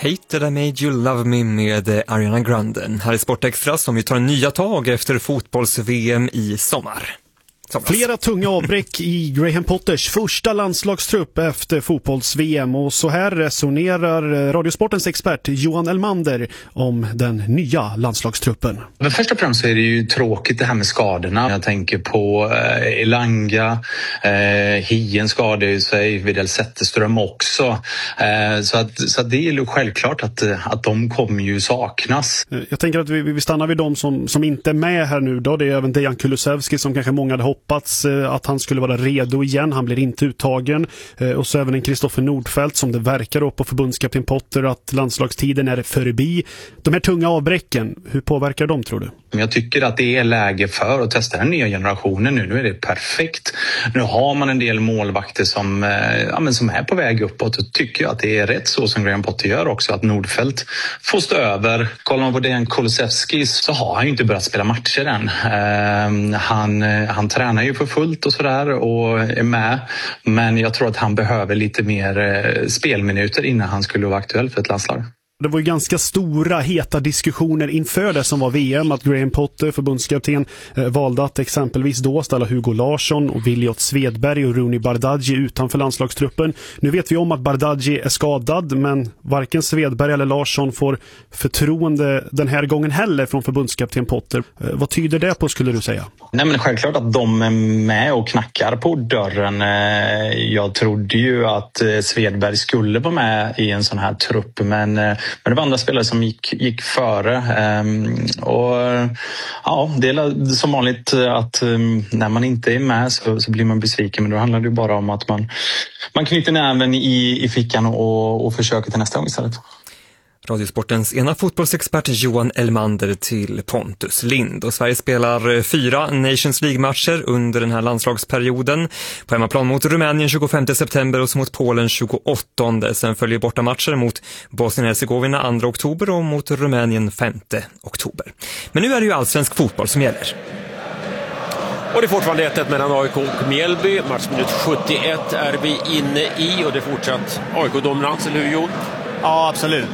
Hated I Made You Love Me med Ariana Grande. Här är Sportextra som ju tar nya tag efter fotbolls-VM i sommar. Flera tunga avbräck i Graham Potters första landslagstrupp efter fotbolls-VM, och så här resonerar Radiosportens expert Johan Elmander om den nya landslagstruppen. Men först och främst så är det ju tråkigt det här med skadorna. Jag tänker på Elanga, Hien skadade sig, Widell Zetterström också. Så att det är ju självklart att de kommer ju saknas. Jag tänker att vi stannar vid de som inte är med här nu då. Det är även Dejan Kulusevski som kanske många hade hoppats att han skulle vara redo igen. Han blir inte uttagen. Och så även en Kristoffer Nordfeldt som det verkar då på förbundskapten Potter att landslagstiden är förbi. De här tunga avbräcken, hur påverkar de, tror du? Jag tycker att det är läge för att testa den nya generationen nu. Nu är det perfekt. Nu har man en del målvakter som är på väg uppåt, och tycker jag att det är rätt så som Graham Potter gör också, att Nordfeldt får stå över. Kollar man på Dejan Kulusevski så har han ju inte börjat spela matcher än. Han tränar ju för fullt och sådär och är med. Men jag tror att han behöver lite mer spelminuter innan han skulle vara aktuell för ett landslag. Det var ju ganska stora, heta diskussioner inför det som var VM, att Graham Potter, förbundskapten, valde att exempelvis då ställa Hugo Larsson och Williot Svedberg och Rooney Bardghji utanför landslagstruppen. Nu vet vi om att Bardghji är skadad, men varken Svedberg eller Larsson får förtroende den här gången heller från förbundskapten Potter. Vad tyder det på, skulle du säga? Nej, men självklart att de är med och knackar på dörren. Jag trodde ju att Svedberg skulle vara med i en sån här trupp, men det var andra spelare som gick före. Och ja, det är som vanligt att när man inte är med så blir man besviken. Men då handlar det ju bara om att man knyter näven i fickan och försöker till nästa gång istället. Radiosportens ena fotbollsexpert Johan Elmander till Pontus Lind. Och Sverige spelar 4 Nations League-matcher under den här landslagsperioden. På hemmaplan mot Rumänien 25 september och så mot Polen 28. Sen följer bortamatcher mot Bosnien-Hercegovina 2 oktober och mot Rumänien 5 oktober. Men nu är det ju allsvensk fotboll som gäller. Och det är fortfarande 1-1 mellan AIK och Mjällby. Matchminut 71 är vi inne i, och det är fortsatt AIK-dominans, eller hur, Jon? Ja, absolut.